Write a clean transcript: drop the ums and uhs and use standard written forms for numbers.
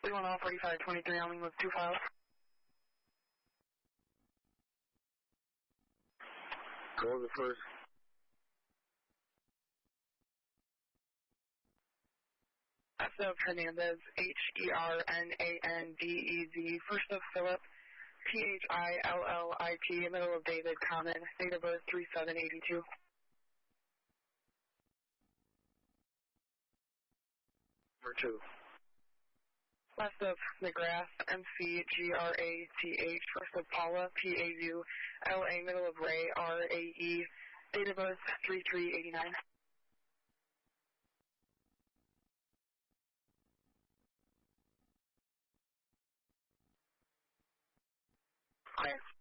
310 4523 only with 2 files. Go on the first. S of Hernandez, Hernandez, first of Philip, Phillit, middle of David, common, date of birth 3782. Number 2. West of McGrath, McGrath, first of Paula, Paula, middle of Ray, Rae, date of birth 3389. Okay.